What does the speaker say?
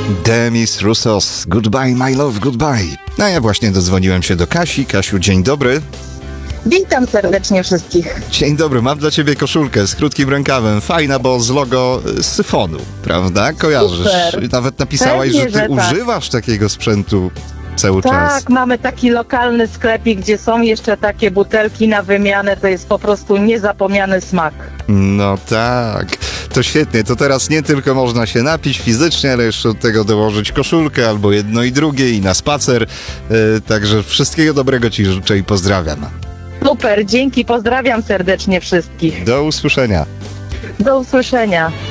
Demis Roussos, Goodbye My Love, Goodbye. A ja właśnie dodzwoniłem się do Kasi. Kasiu, dzień dobry. Witam serdecznie wszystkich. Dzień dobry, mam dla ciebie koszulkę z krótkim rękawem. Fajna, bo z logo Syfonu, prawda? Kojarzysz. Super. Nawet napisałaś, Pewnie, że ty że tak. używasz takiego sprzętu cały czas. Tak, mamy taki lokalny sklepik, gdzie są jeszcze takie butelki na wymianę. To jest po prostu niezapomniany smak. No tak, to świetnie. To teraz nie tylko można się napić fizycznie, ale jeszcze do tego dołożyć koszulkę albo jedno i drugie i na spacer. Także wszystkiego dobrego ci życzę i pozdrawiam. Super, dzięki, pozdrawiam serdecznie wszystkich. Do usłyszenia. Do usłyszenia.